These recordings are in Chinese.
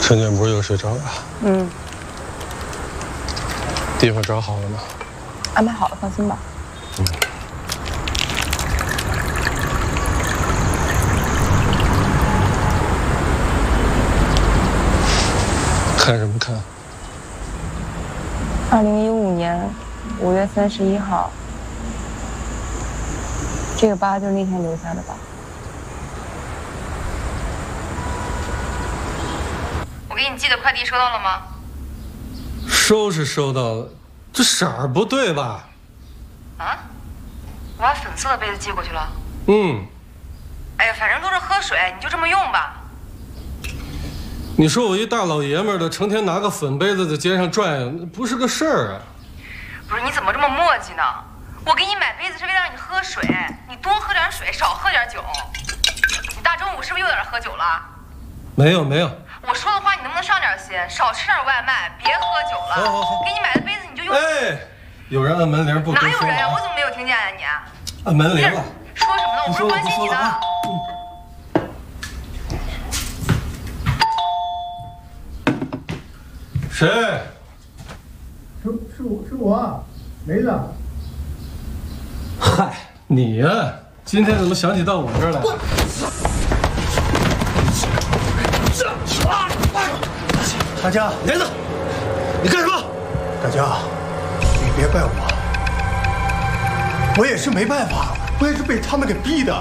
陈建不是又睡着了？ 嗯， 地方找好了吗？ 安排好了，放心吧。 看什么看 2015年5月31号，这个疤就是那天留下的吧？ 我给你寄的快递收到了吗？ 收是收到了，这色儿不对吧？ 啊？我把粉色的杯子寄过去了。 嗯， 哎呀，反正都是喝水，你就这么用吧。 你说我一大老爷们儿的，成天拿个粉杯子在街上转，不是个事儿啊。 不是，你怎么这么磨叽呢？我给你买杯子是为了让你喝水，你多喝点水，少喝点酒。你大中午是不是又在这喝酒了？ 没有没有。 我说的话你能不能上点心？少吃点外卖，别喝酒了。 好。 给你买的杯子你就用。 哎，有人按门铃，不跟说。 哪有人呀？我怎么没有听见呀？你按门铃了。 说什么呢？我不是关心你的。 谁？ 是我，梅子。 嗨，你呀，今天怎么想起到我这儿来？ 大家， 梅子，你干什么？ 大家，你别怪我，我也是没办法，我也是被他们给逼的。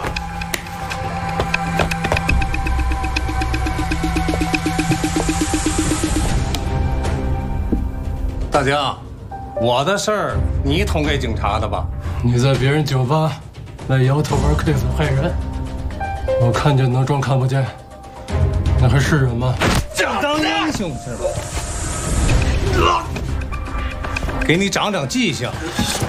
大江，我的事儿你捅给警察的吧？ 你在别人酒吧卖摇头丸 K 粉害人，我看见能装看不见，那还是人吗？ 当英雄是吧？给你长长记性。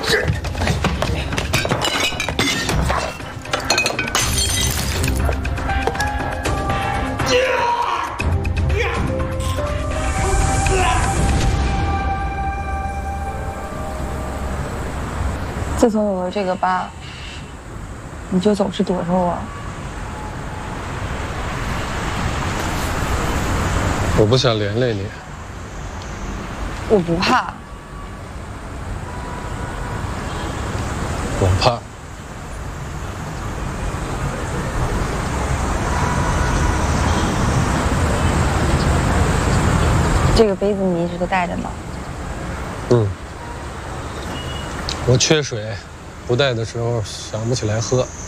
自从有了这个疤，你就总是躲着我。 我不想连累你。 我不怕， 我怕。 这个杯子你一直都带着吗？ 我缺水，不带的时候想不起来喝。